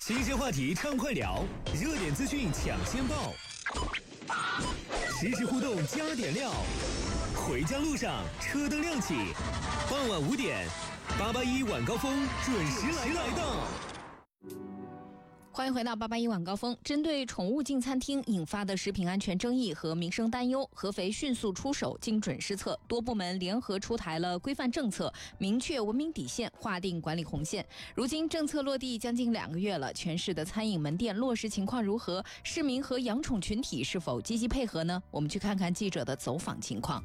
新鲜话题畅快聊，热点资讯抢先报，实时互动加点料。回家路上车灯亮起，傍晚5点，881晚高峰准时来到。 欢迎回到881晚高峰。针对宠物进餐厅引发的食品安全争议和民生担忧，合肥迅速出手，精准施策，多部门联合出台了规范政策，明确文明底线，划定管理红线。如今政策落地将近2个月了，全市的餐饮门店落实情况如何？市民和养宠群体是否积极配合呢？我们去看看记者的走访情况。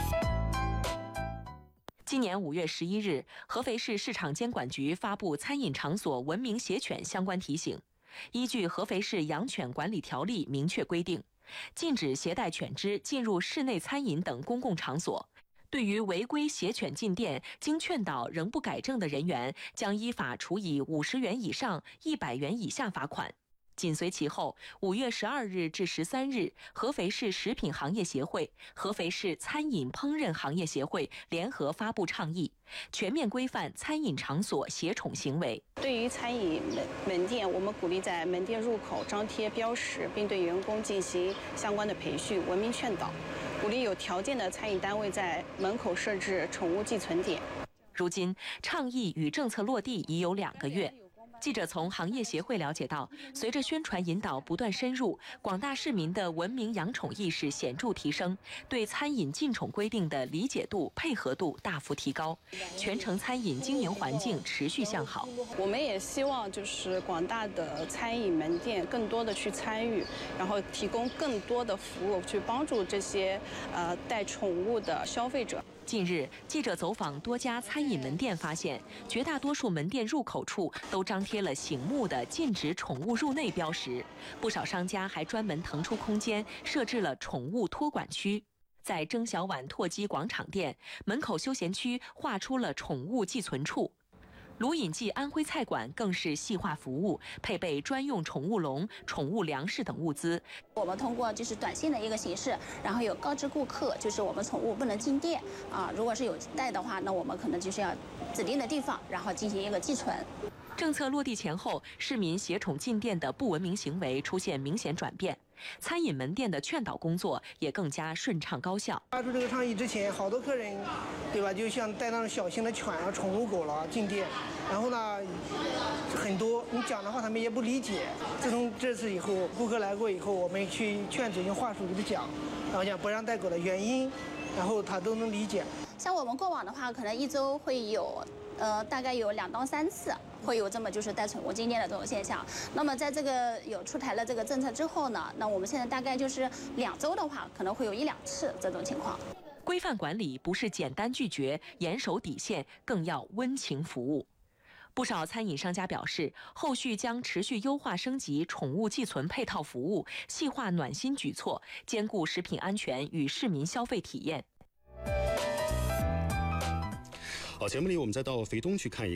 今年5月11日，合肥市市场监管局发布餐饮场所文明携犬相关提醒。依据合肥市养犬管理条例明确规定，禁止携带犬只进入室内餐饮等公共场所。对于违规携犬进店，经劝导仍不改正的人员，将依法处以50元以上100元以下罚款。紧随其后，5月12日至13日，合肥市食品行业协会、合肥市餐饮烹饪行业协会联合发布倡议，全面规范餐饮场所携宠行为。 对于餐饮门店，我们鼓励在门店入口张贴标识，并对员工进行相关的培训、文明劝导，鼓励有条件的餐饮单位在门口设置宠物寄存点。 如今，倡议与政策落地已有2个月。记者从行业协会了解到，随着宣传引导不断深入，广大市民的文明养宠意识显著提升，对餐饮禁宠规定的理解度、配合度大幅提高，全程餐饮经营环境持续向好。 我们也希望就是广大的餐饮门店更多的去参与，然后提供更多的服务，去帮助这些带宠物的消费者。 近日，记者走访多家餐饮门店，发现绝大多数门店入口处都张贴了醒目的禁止宠物入内标识，不少商家还专门腾出空间设置了宠物托管区。在征小宛拓基广场店门口休闲区划出了宠物寄存处。卢隐记安徽菜馆更是细化服务，配备专用宠物笼、宠物粮食等物资。 我们通过就是短信的一个形式，然后有告知顾客，就是我们宠物不能进店啊，如果是有带的话，那我们可能就是要指定的地方，然后进行一个寄存。 政策落地前后，市民携宠进店的不文明行为出现明显转变，餐饮门店的劝导工作也更加顺畅高效。 发出这个倡议之前，好多客人，对吧？就像带那种小型的犬啊、宠物狗了进店，然后呢，很多你讲的话他们也不理解。自从这次以后，顾客来过以后，我们去劝阻，用话术给他讲，然后讲不让带狗的原因，然后他都能理解。 像我们过往的话，可能1周会有大概有2到3次。会有这么就是带宠物进店的这种现象。那么在这个有出台了这个政策之后呢，那我们现在大概就是2周的话，可能会有1-2次这种情况。 规范管理不是简单拒绝、严守底线，更要温情服务。不少餐饮商家表示，后续将持续优化升级宠物寄存配套服务，细化暖心举措，兼顾食品安全与市民消费体验。 好，节目里我们再到肥东去看一